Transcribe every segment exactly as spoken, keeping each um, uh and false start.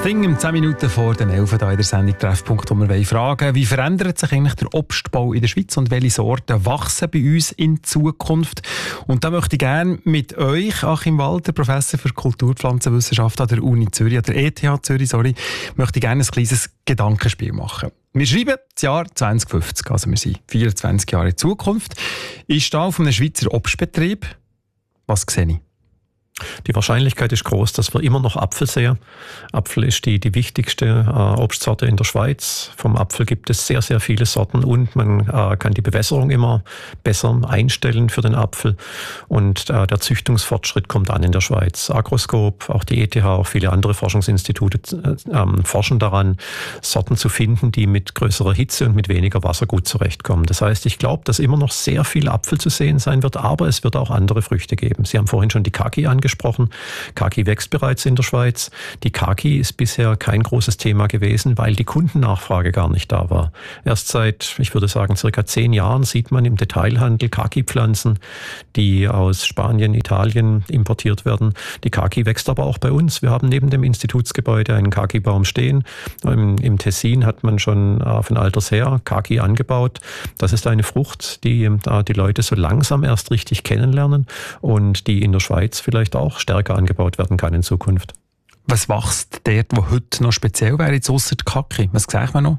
Ding um zehn Minuten vor den elf hier in der Sendung Treffpunkt, wo wir fragen, wie verändert sich eigentlich der Obstbau in der Schweiz und welche Sorten wachsen bei uns in Zukunft? Und da möchte ich gerne mit euch, Achim Walter, Professor für Kulturpflanzenwissenschaft an der Uni Zürich, an der E T H Zürich, sorry, möchte ich gerne ein kleines Gedankenspiel machen. Wir schreiben das Jahr zwanzig fünfzig, also wir sind vierundzwanzig Jahre in Zukunft. Ich stehe auf einem Schweizer Obstbetrieb. Was sehe ich? Die Wahrscheinlichkeit ist groß, dass wir immer noch Apfel sehen. Apfel ist die, die wichtigste äh, Obstsorte in der Schweiz. Vom Apfel gibt es sehr, sehr viele Sorten und man äh, kann die Bewässerung immer besser einstellen für den Apfel. Und äh, der Züchtungsfortschritt kommt an in der Schweiz. Agroscope, auch die E T H, auch viele andere Forschungsinstitute äh, äh, forschen daran, Sorten zu finden, die mit größerer Hitze und mit weniger Wasser gut zurechtkommen. Das heißt, ich glaube, dass immer noch sehr viel Apfel zu sehen sein wird, aber es wird auch andere Früchte geben. Sie haben vorhin schon die Kaki angesprochen. gesprochen. Kaki wächst bereits in der Schweiz. Die Kaki ist bisher kein großes Thema gewesen, weil die Kundennachfrage gar nicht da war. Erst seit, ich würde sagen, circa zehn Jahren sieht man im Detailhandel Kaki-Pflanzen, die aus Spanien, Italien importiert werden. Die Kaki wächst aber auch bei uns. Wir haben neben dem Institutsgebäude einen Kaki-Baum stehen. Im, im Tessin hat man schon äh, von alters her Kaki angebaut. Das ist eine Frucht, die äh, die Leute so langsam erst richtig kennenlernen und die in der Schweiz vielleicht auch stärker angebaut werden kann in Zukunft. Was wächst dort, wo heute noch speziell wäre, jetzt ausser der Kaki? Was sagt man noch?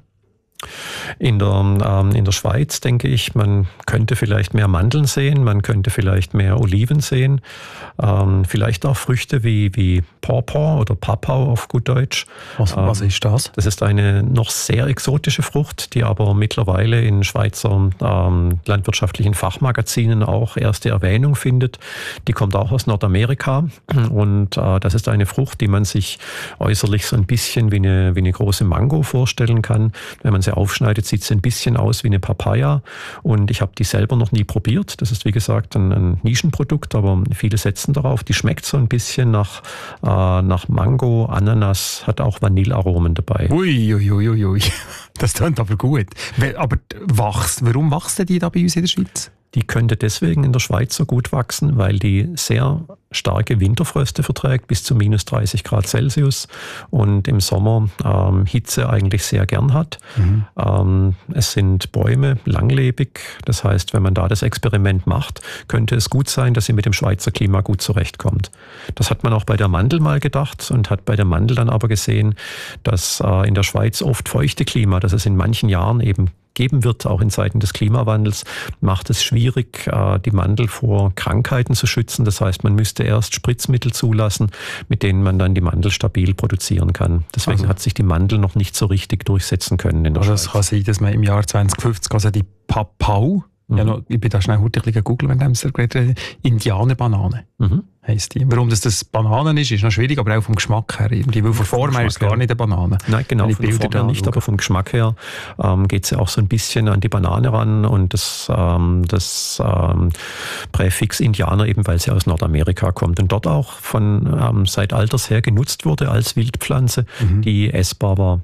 In der, ähm, in der Schweiz denke ich, man könnte vielleicht mehr Mandeln sehen, man könnte vielleicht mehr Oliven sehen, ähm, vielleicht auch Früchte wie, wie Pawpaw oder Papau auf gut Deutsch. Was, ähm, was ist das? Das ist eine noch sehr exotische Frucht, die aber mittlerweile in Schweizer ähm, landwirtschaftlichen Fachmagazinen auch erste Erwähnung findet. Die kommt auch aus Nordamerika und äh, das ist eine Frucht, die man sich äußerlich so ein bisschen wie eine, wie eine große Mango vorstellen kann. Wenn man sie aufschneidet, sieht sie ein bisschen aus wie eine Papaya und ich habe die selber noch nie probiert. Das ist wie gesagt ein, ein Nischenprodukt, aber viele setzen darauf. Die schmeckt so ein bisschen nach, äh, nach Mango, Ananas, hat auch Vanillearomen dabei. Ui, ui, ui, ui. Das klingt aber gut. Aber wachst, warum wachsen die da bei uns in der Schweiz? Die könnte deswegen in der Schweiz so gut wachsen, weil die sehr starke Winterfröste verträgt, bis zu minus dreißig Grad Celsius und im Sommer ähm, Hitze eigentlich sehr gern hat. Mhm. Ähm, es sind Bäume langlebig, das heißt, wenn man da das Experiment macht, könnte es gut sein, dass sie mit dem Schweizer Klima gut zurechtkommt. Das hat man auch bei der Mandel mal gedacht und hat bei der Mandel dann aber gesehen, dass äh, in der Schweiz oft feuchte Klima, dass es in manchen Jahren eben geben wird, auch in Zeiten des Klimawandels, macht es schwierig, die Mandel vor Krankheiten zu schützen. Das heißt, man müsste erst Spritzmittel zulassen, mit denen man dann die Mandel stabil produzieren kann. Deswegen also hat sich die Mandel noch nicht so richtig durchsetzen können in der also Schweiz. Es kann sein, dass man im Jahr zwanzig fünfzig also die Papau, mhm. ja, noch, ich bin da schnell hurtig googeln, wenn dem geredet Indianerbanane. Mhm. Heisst die. Warum das, das Bananen ist, ist noch schwierig, aber auch vom Geschmack her. Irgendwie, weil von vorne ist es gar nicht eine Banane. Nein, genau, von vorne nicht, aber vom Geschmack her ähm, geht es ja auch so ein bisschen an die Banane ran und das, ähm, das ähm, Präfix Indianer eben, weil sie aus Nordamerika kommt und dort auch von ähm, seit alters her genutzt wurde als Wildpflanze, mhm. die essbar war.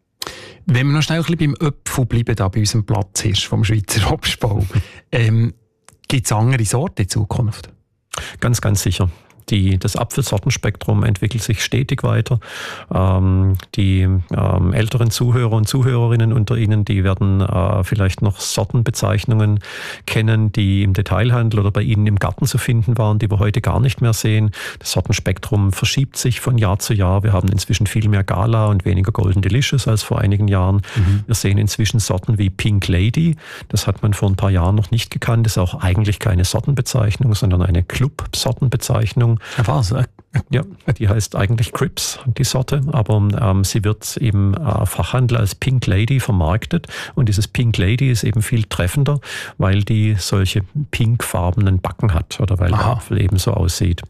Wenn wir noch schnell ein bisschen beim Öpfel bleiben, da bei unserem Platzhirsch vom Schweizer Obstbau, ähm, gibt es andere Sorten in Zukunft? Ganz, ganz sicher. Die, das Apfelsortenspektrum entwickelt sich stetig weiter. Ähm, die ähm, älteren Zuhörer und Zuhörerinnen unter Ihnen, die werden äh, vielleicht noch Sortenbezeichnungen kennen, die im Detailhandel oder bei Ihnen im Garten zu finden waren, die wir heute gar nicht mehr sehen. Das Sortenspektrum verschiebt sich von Jahr zu Jahr. Wir haben inzwischen viel mehr Gala und weniger Golden Delicious als vor einigen Jahren. Mhm. Wir sehen inzwischen Sorten wie Pink Lady. Das hat man vor ein paar Jahren noch nicht gekannt. Das ist auch eigentlich keine Sortenbezeichnung, sondern eine Club-Sortenbezeichnung. Was? Ja, die heißt eigentlich Crips, die Sorte, aber ähm, sie wird im äh, Fachhandel als Pink Lady vermarktet und dieses Pink Lady ist eben viel treffender, weil die solche pinkfarbenen Backen hat oder weil Aha. der Apfel eben so aussieht.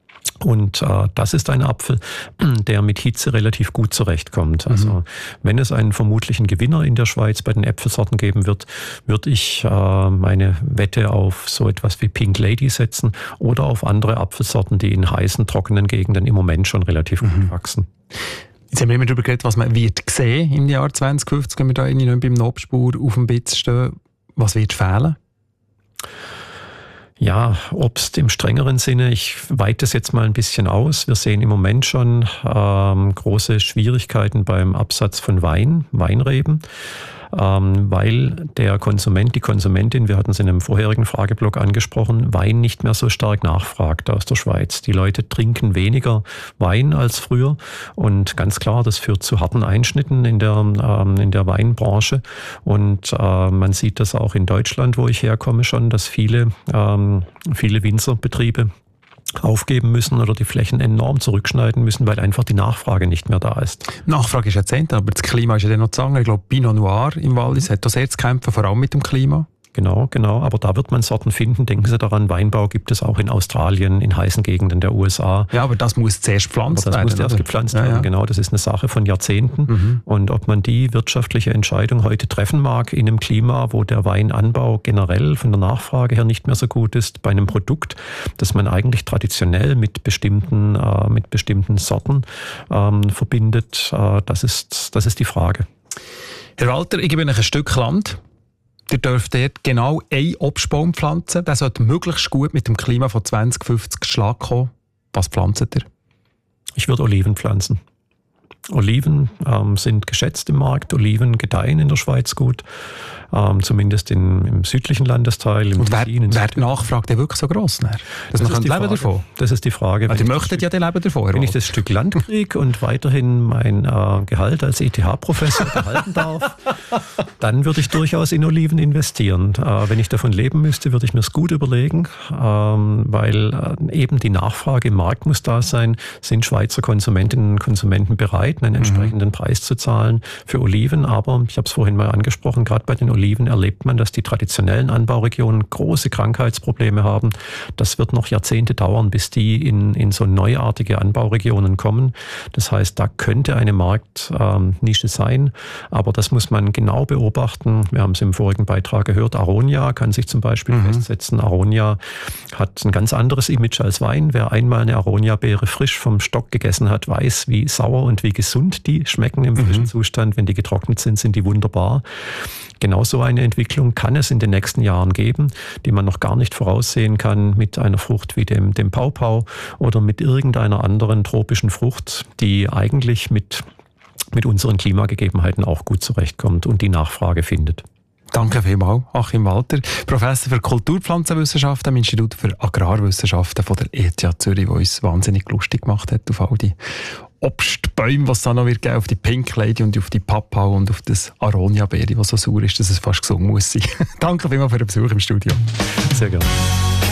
Und äh, das ist ein Apfel, der mit Hitze relativ gut zurechtkommt. Also mhm. wenn es einen vermutlichen Gewinner in der Schweiz bei den Äpfelsorten geben wird, würde ich äh, meine Wette auf so etwas wie Pink Lady setzen oder auf andere Apfelsorten, die in heißen, trockenen Gegenden im Moment schon relativ mhm. gut wachsen. Jetzt haben wir immer darüber geredet, was man wird sehen im Jahr zwanzig fünfzig, wenn wir da irgendwie beim Obstbauer auf dem Bitz stehen. Was wird fehlen? Ja, Obst im strengeren Sinne. Ich weite es jetzt mal ein bisschen aus. Wir sehen im Moment schon ähm, große Schwierigkeiten beim Absatz von Wein, Weinreben. Ähm, weil der Konsument, die Konsumentin, wir hatten es in einem vorherigen Frageblock angesprochen, Wein nicht mehr so stark nachfragt aus der Schweiz. Die Leute trinken weniger Wein als früher und ganz klar, das führt zu harten Einschnitten in der, ähm, in der Weinbranche und äh, man sieht das auch in Deutschland, wo ich herkomme schon, dass viele, ähm, viele Winzerbetriebe aufgeben müssen oder die Flächen enorm zurückschneiden müssen, weil einfach die Nachfrage nicht mehr da ist. Nachfrage ist Jahrzehnte, aber das Klima ist ja dann noch zu sagen. Ich glaube, Pinot Noir im Wallis hat da sehr zu kämpfen, vor allem mit dem Klima. Genau, genau. Aber da wird man Sorten finden. Denken Sie daran, Weinbau gibt es auch in Australien, in heißen Gegenden der U S A. Ja, aber das muss zuerst gepflanzt werden. Das muss zuerst gepflanzt werden, ja, ja. Genau. Das ist eine Sache von Jahrzehnten. Mhm. Und ob man die wirtschaftliche Entscheidung heute treffen mag in einem Klima, wo der Weinanbau generell von der Nachfrage her nicht mehr so gut ist, bei einem Produkt, das man eigentlich traditionell mit bestimmten, äh, mit bestimmten Sorten ähm, verbindet, äh, das ist, das ist die Frage. Herr Walter, ich gebe Ihnen ein Stück Land. Ihr dürft dort genau einen Obstbaum pflanzen. Der sollte möglichst gut mit dem Klima von zwanzig fünfzig Schlag kommen. Was pflanzt ihr? Ich würde Oliven pflanzen. Oliven ähm, sind geschätzt im Markt. Oliven gedeihen in der Schweiz gut. Ähm, zumindest in, im südlichen Landesteil. Im Und wer, wer nachfragt, der wirklich so gross? Ne? Das, das, ist leben davon. Das ist die Frage. Also die möchten ja den leben davon. Wenn ich das Stück Land kriege und weiterhin mein äh, Gehalt als E T H-Professor behalten darf, dann würde ich durchaus in Oliven investieren. Äh, wenn ich davon leben müsste, würde ich mir es gut überlegen, ähm, weil äh, eben die Nachfrage im Markt muss da sein. Sind Schweizer Konsumentinnen und Konsumenten bereit, einen entsprechenden mhm. Preis zu zahlen für Oliven? Aber ich habe es vorhin mal angesprochen, gerade bei den Oliven erlebt man, dass die traditionellen Anbauregionen große Krankheitsprobleme haben. Das wird noch Jahrzehnte dauern, bis die in, in so neuartige Anbauregionen kommen. Das heißt, da könnte eine Marktnische ähm, sein, aber das muss man genau beobachten. Wir haben es im vorigen Beitrag gehört, Aronia kann sich zum Beispiel mhm. festsetzen. Aronia hat ein ganz anderes Image als Wein. Wer einmal eine Aronia-Beere frisch vom Stock gegessen hat, weiß, wie sauer und wie gesund die schmecken im frischen mhm. Zustand. Wenn die getrocknet sind, sind die wunderbar. Genau so eine Entwicklung kann es in den nächsten Jahren geben, die man noch gar nicht voraussehen kann mit einer Frucht wie dem, dem Paupau oder mit irgendeiner anderen tropischen Frucht, die eigentlich mit, mit unseren Klimagegebenheiten auch gut zurechtkommt und die Nachfrage findet. Danke vielmals, Achim Walter, Professor für Kulturpflanzenwissenschaften am Institut für Agrarwissenschaften von der E T H Zürich, der uns wahnsinnig lustig gemacht hat auf all die Obstbäume, was es da noch wird geben, auf die Pink Lady und auf die Papau und auf das Aronia-Beere, das so sauer ist, dass es fast gesungen muss sein. Danke vielmals für den Besuch im Studio. Sehr gerne.